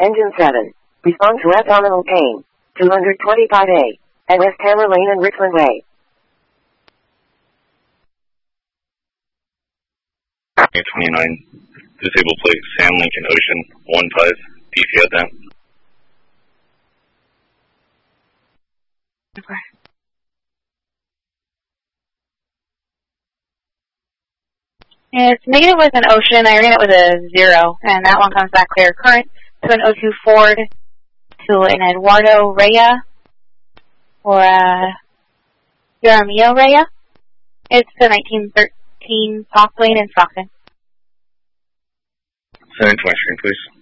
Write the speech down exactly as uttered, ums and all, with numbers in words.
Engine seven. Respond to abdominal pain. two twenty-five A. At West Hammer Lane and Richland Way. twenty-nine. Disabled plate, Sam Lincoln Ocean, one five. D C at them. Okay. It's negative with an Ocean. I ran it with a zero, and that one comes back clear. Current to an oh two Ford, to an Eduardo Raya, or a Jaramillo Raya. It's the nineteen thirteen Park Lane in Stockton. Send it to my screen, please.